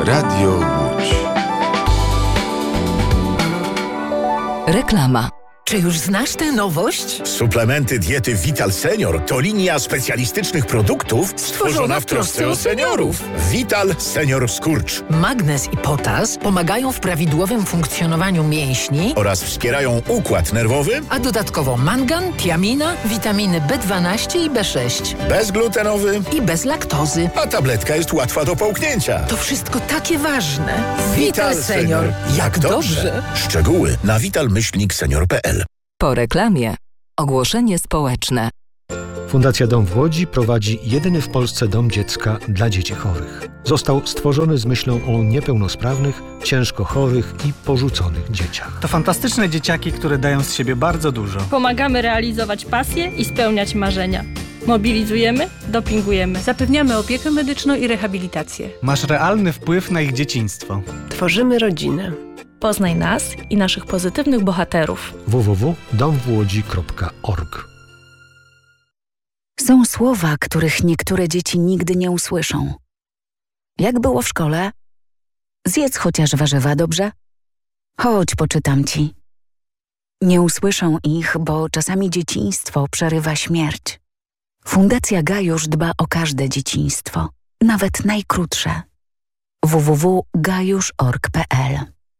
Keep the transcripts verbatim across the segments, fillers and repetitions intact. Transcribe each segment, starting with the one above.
Radio Łódź. Reklama. Czy już znasz tę nowość? Suplementy diety Vital Senior to linia specjalistycznych produktów stworzona w trosce o seniorów. Vital Senior Skurcz. Magnez i potas pomagają w prawidłowym funkcjonowaniu mięśni oraz wspierają układ nerwowy, a dodatkowo mangan, tiamina, witaminy B dwanaście i B sześć. Bezglutenowy i bez laktozy. A tabletka jest łatwa do połknięcia. To wszystko takie ważne. Vital, Vital Senior. Jak, Jak dobrze. dobrze. Szczegóły na vital myślnik senior kropka p l. Po reklamie ogłoszenie społeczne. Fundacja Dom w Łodzi prowadzi jedyny w Polsce dom dziecka dla dzieci chorych. Został stworzony z myślą o niepełnosprawnych, ciężko chorych i porzuconych dzieciach. To fantastyczne dzieciaki, które dają z siebie bardzo dużo. Pomagamy realizować pasje i spełniać marzenia. Mobilizujemy, dopingujemy. Zapewniamy opiekę medyczną i rehabilitację. Masz realny wpływ na ich dzieciństwo. Tworzymy rodzinę. Poznaj nas i naszych pozytywnych bohaterów. w w w kropka dom w łodzi kropka org. Są słowa, których niektóre dzieci nigdy nie usłyszą. Jak było w szkole? Zjedz chociaż warzywa, dobrze? Chodź, poczytam ci. Nie usłyszą ich, bo czasami dzieciństwo przerywa śmierć. Fundacja Gajusz dba o każde dzieciństwo, nawet najkrótsze. w w w kropka gajusz kropka org kropka p l.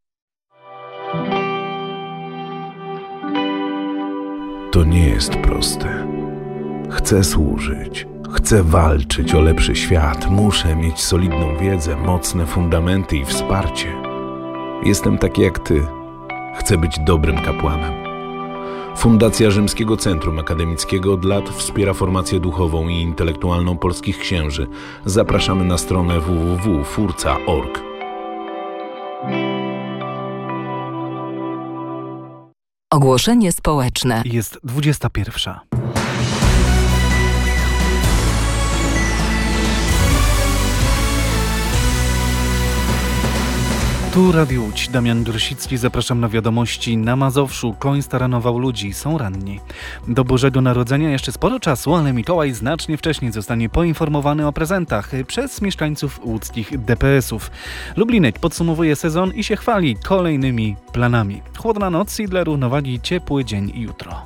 To nie jest proste. Chcę służyć, chcę walczyć o lepszy świat, muszę mieć solidną wiedzę, mocne fundamenty i wsparcie. Jestem taki jak ty. Chcę być dobrym kapłanem. Fundacja Rzymskiego Centrum Akademickiego od lat wspiera formację duchową i intelektualną polskich księży. Zapraszamy na stronę w w w kropka furca kropka org. Ogłoszenie społeczne. Jest dwudziesta pierwsza. Tu Radio Łódź, Damian Grosicki, zapraszam na wiadomości. Na Mazowszu koń staranował ludzi, są ranni. Do Bożego Narodzenia jeszcze sporo czasu, ale Mikołaj znacznie wcześniej zostanie poinformowany o prezentach przez mieszkańców łódzkich D P S-ów. Lublinek podsumowuje sezon i się chwali kolejnymi planami. Chłodna noc i dla równowagi ciepły dzień i jutro.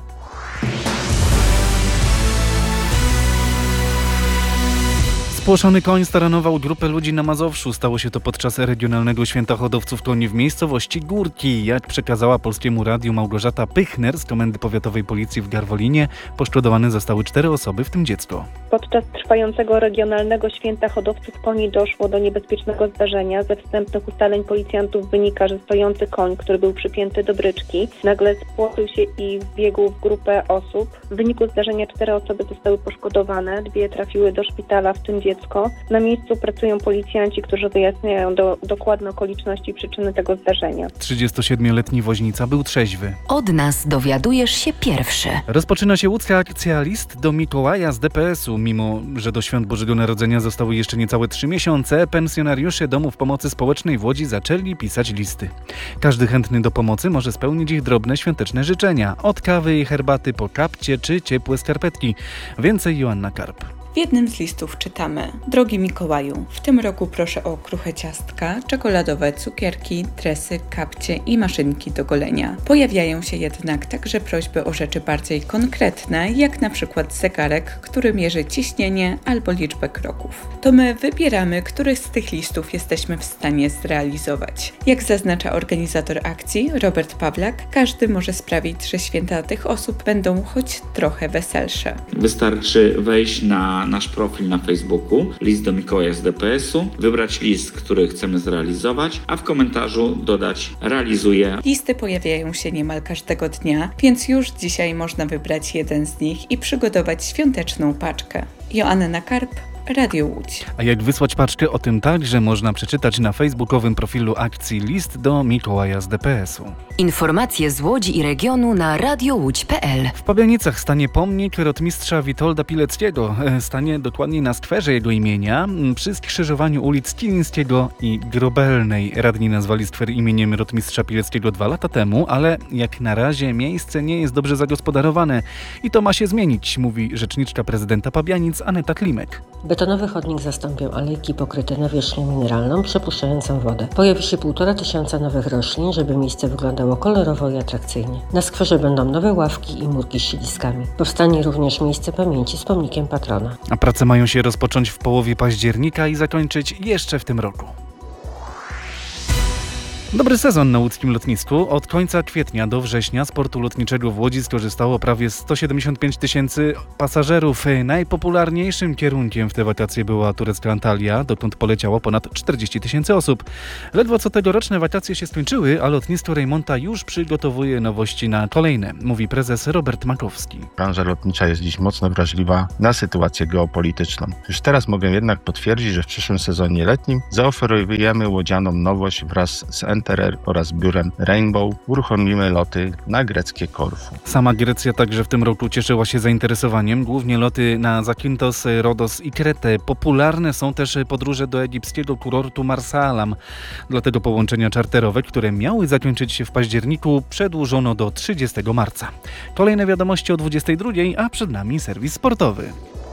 Spłoszony koń staranował grupę ludzi na Mazowszu. Stało się to podczas regionalnego święta hodowców koni w miejscowości Górki. Jak przekazała Polskiemu Radiu Małgorzata Pychner z Komendy Powiatowej Policji w Garwolinie, poszkodowane zostały cztery osoby, w tym dziecko. Podczas trwającego regionalnego święta hodowców koni doszło do niebezpiecznego zdarzenia. Ze wstępnych ustaleń policjantów wynika, że stojący koń, który był przypięty do bryczki, nagle spłoszył się i wbiegł w grupę osób. W wyniku zdarzenia cztery osoby zostały poszkodowane, dwie trafiły do szpitala, w tym dziecko. Na miejscu pracują policjanci, którzy wyjaśniają do, dokładne okoliczności i przyczyny tego zdarzenia. trzydziestosiedmioletni woźnica był trzeźwy. Od nas dowiadujesz się pierwszy. Rozpoczyna się łódzka akcja List do Mikołaja z D P S-u. Mimo że do świąt Bożego Narodzenia zostały jeszcze niecałe trzy miesiące, pensjonariusze domów pomocy społecznej w Łodzi zaczęli pisać listy. Każdy chętny do pomocy może spełnić ich drobne świąteczne życzenia. Od kawy i herbaty po kapcie czy ciepłe skarpetki. Więcej Joanna Karp. W jednym z listów czytamy: Drogi Mikołaju, w tym roku proszę o kruche ciastka, czekoladowe cukierki, dresy, kapcie i maszynki do golenia. Pojawiają się jednak także prośby o rzeczy bardziej konkretne, jak na przykład zegarek, który mierzy ciśnienie albo liczbę kroków. To my wybieramy, który z tych listów jesteśmy w stanie zrealizować. Jak zaznacza organizator akcji, Robert Pawlak, każdy może sprawić, że święta tych osób będą choć trochę weselsze. Wystarczy wejść na nasz profil na Facebooku, list do Mikołaja z D P S-u, wybrać list, który chcemy zrealizować, a w komentarzu dodać realizuję. Listy pojawiają się niemal każdego dnia, więc już dzisiaj można wybrać jeden z nich i przygotować świąteczną paczkę. Joanna Karp, Radio Łódź. A jak wysłać paczkę, o tym także można przeczytać na facebookowym profilu akcji List do Mikołaja z D P S-u. Informacje z Łodzi i regionu na radio łódź kropka p l. W Pabianicach stanie pomnik rotmistrza Witolda Pileckiego. Stanie dokładnie na skwerze jego imienia, przy skrzyżowaniu ulic Kilińskiego i Grobelnej. Radni nazwali skwer imieniem rotmistrza Pileckiego dwa lata temu, ale jak na razie miejsce nie jest dobrze zagospodarowane i to ma się zmienić, mówi rzeczniczka prezydenta Pabianic Aneta Klimek. Być Betonowy chodnik zastąpią alejki pokryte nawierzchnią mineralną, przepuszczającą wodę. Pojawi się półtora tysiąca nowych roślin, żeby miejsce wyglądało kolorowo i atrakcyjnie. Na skwerze będą nowe ławki i murki z siedzibami. Powstanie również miejsce pamięci z pomnikiem patrona. A prace mają się rozpocząć w połowie października i zakończyć jeszcze w tym roku. Dobry sezon na łódzkim lotnisku. Od końca kwietnia do września z portu lotniczego w Łodzi skorzystało prawie sto siedemdziesiąt pięć tysięcy pasażerów. Najpopularniejszym kierunkiem w te wakacje była turecka Antalya, dokąd poleciało ponad czterdzieści tysięcy osób. Ledwo co tegoroczne wakacje się skończyły, a lotnisko Rejmonta już przygotowuje nowości na kolejne, mówi prezes Robert Makowski. Branża lotnicza jest dziś mocno wrażliwa na sytuację geopolityczną. Już teraz mogę jednak potwierdzić, że w przyszłym sezonie letnim zaoferujemy łodzianom nowość wraz z N T R oraz biurem Rainbow. Uruchomimy loty na greckie Korfu. Sama Grecja także w tym roku cieszyła się zainteresowaniem. Głównie loty na Zakynthos, Rodos i Kretę. Popularne są też podróże do egipskiego kurortu Marsalam. Dlatego połączenia czarterowe, które miały zakończyć się w październiku, przedłużono do trzydziestego marca. Kolejne wiadomości o dwudziestej drugiej, a przed nami serwis sportowy.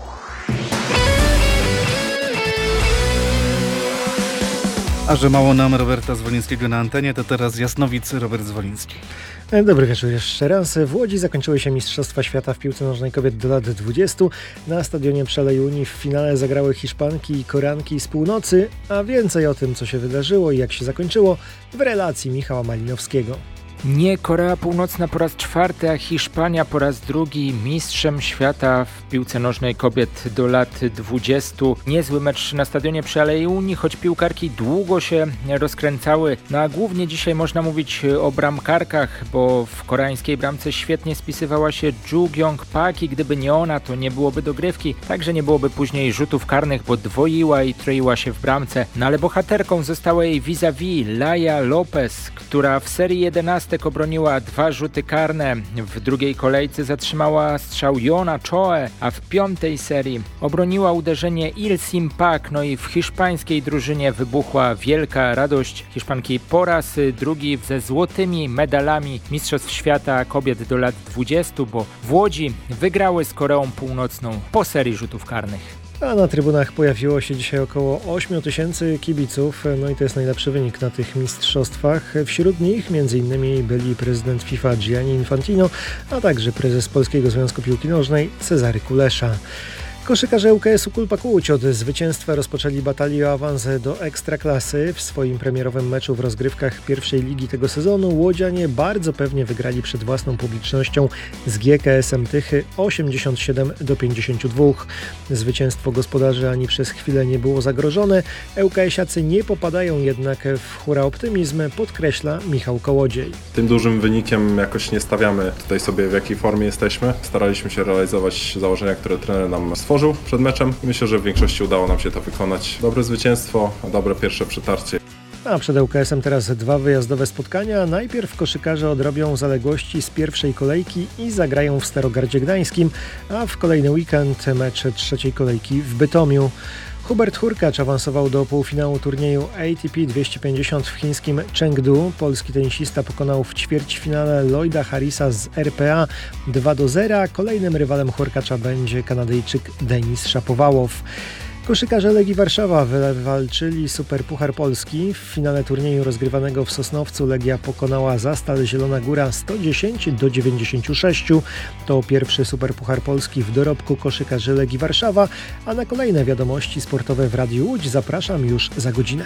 A że mało nam Roberta Zwolińskiego na antenie, to teraz Jasnowic, Robert Zwoliński. Dobry wieczór jeszcze raz. W Łodzi zakończyły się Mistrzostwa Świata w piłce nożnej kobiet do lat dwudziestu. Na stadionie Przelej Unii w finale zagrały Hiszpanki i Koreanki z północy, a więcej o tym, co się wydarzyło i jak się zakończyło, w relacji Michała Malinowskiego. Nie Korea Północna po raz czwarty, a Hiszpania po raz drugi mistrzem świata w piłce nożnej kobiet do lat dwudziestu. Niezły mecz na stadionie przy Alei Unii, choć piłkarki długo się rozkręcały. No a głównie dzisiaj można mówić o bramkarkach, bo w koreańskiej bramce świetnie spisywała się Ju Gyong-pak i gdyby nie ona, to nie byłoby dogrywki. Także nie byłoby później rzutów karnych, bo dwoiła i troiła się w bramce. No ale bohaterką została jej vis-a-vis Laia Lopez, która w serii jedenaście obroniła dwa rzuty karne. W drugiej kolejce zatrzymała strzał Jona Choe, a w piątej serii obroniła uderzenie Il Sim Pak. No i w hiszpańskiej drużynie wybuchła wielka radość. Hiszpanki po raz drugi ze złotymi medalami Mistrzostw Świata kobiet do lat dwudziestu, bo w Łodzi wygrały z Koreą Północną po serii rzutów karnych. A na trybunach pojawiło się dzisiaj około ośmiu tysięcy kibiców, no i to jest najlepszy wynik na tych mistrzostwach. Wśród nich między innymi byli prezydent FIFA Gianni Infantino, a także prezes Polskiego Związku Piłki Nożnej Cezary Kulesza. Koszykarze U K S-u Kulpak Łódź od zwycięstwa rozpoczęli batalię o awans do Ekstraklasy. W swoim premierowym meczu w rozgrywkach pierwszej ligi tego sezonu łodzianie bardzo pewnie wygrali przed własną publicznością z G K S-em Tychy osiemdziesiąt siedem do pięćdziesięciu dwóch. Zwycięstwo gospodarzy ani przez chwilę nie było zagrożone. ŁKS-iacy nie popadają jednak w hura optymizm, podkreśla Michał Kołodziej. Tym dużym wynikiem jakoś nie stawiamy tutaj sobie, w jakiej formie jesteśmy. Staraliśmy się realizować założenia, które trener nam stworzył przed meczem. Myślę, że w większości udało nam się to wykonać. Dobre zwycięstwo, dobre pierwsze przetarcie. A przed ŁKS-em teraz dwa wyjazdowe spotkania. Najpierw koszykarze odrobią zaległości z pierwszej kolejki i zagrają w Starogardzie Gdańskim, a w kolejny weekend mecz trzeciej kolejki w Bytomiu. Hubert Hurkacz awansował do półfinału turnieju A T P dwieście pięćdziesiąt w chińskim Chengdu. Polski tenisista pokonał w ćwierćfinale Lloyda Harrisa z R P A dwa do zera. Kolejnym rywalem Hurkacza będzie Kanadyjczyk Denis Szapowałow. Koszykarze Legii Warszawa wywalczyli Superpuchar Polski. W finale turnieju rozgrywanego w Sosnowcu Legia pokonała Zastal Zielona Góra sto dziesięć do dziewięćdziesięciu sześciu. To pierwszy Superpuchar Polski w dorobku koszykarzy Legii Warszawa, a na kolejne wiadomości sportowe w Radiu Łódź zapraszam już za godzinę.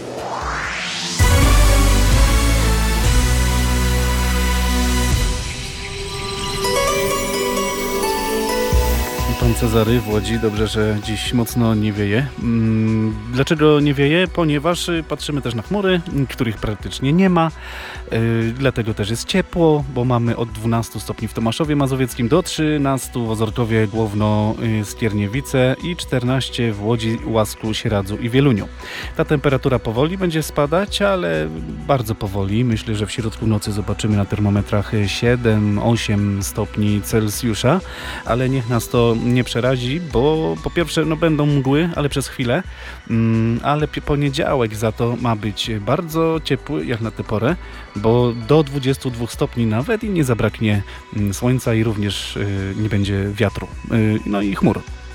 Pan Cezary w Łodzi. Dobrze, że dziś mocno nie wieje. Dlaczego nie wieje? Ponieważ patrzymy też na chmury, których praktycznie nie ma. Dlatego też jest ciepło, bo mamy od dwunastu stopni w Tomaszowie Mazowieckim do trzynastu w Ozorkowie, Głowno, Skierniewice i czternaście w Łodzi, Łasku, Sieradzu i Wieluniu. Ta temperatura powoli będzie spadać, ale bardzo powoli. Myślę, że w środku nocy zobaczymy na termometrach siedem osiem stopni Celsjusza, ale niech nas to nie przerazi, bo po pierwsze no będą mgły, ale przez chwilę, mm, ale poniedziałek za to ma być bardzo ciepły jak na tę porę, bo do dwudziestu dwóch stopni nawet i nie zabraknie słońca i również y, nie będzie wiatru, y, no i chmur.